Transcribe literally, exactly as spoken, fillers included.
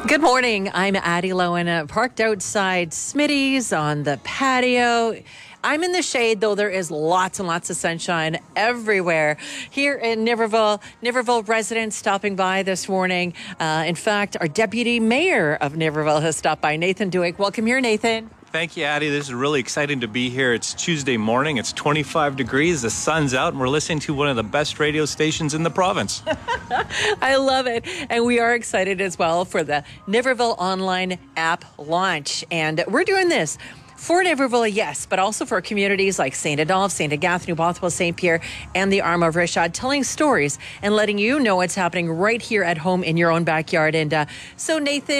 Good morning. I'm Addie Lowen, uh, parked outside Smitty's on the patio. I'm in the shade, though there is lots and lots of sunshine everywhere here in Niverville. Niverville residents stopping by this morning. Uh, in fact, our deputy mayor of Niverville has stopped by, Nathan Duick. Welcome here, Nathan. Thank you, Addie. This is really exciting to be here. It's Tuesday morning. It's twenty-five degrees. The sun's out, and we're listening to one of the best radio stations in the province. I love it. And we are excited as well for the Niverville Online app launch. And we're doing this for Niverville, yes, but also for communities like Saint Adolphe, Saint Agathe, New Bothwell, Saint Pierre, and the Arm of Rishad, telling stories and letting you know what's happening right here at home in your own backyard. And uh, so, Nathan,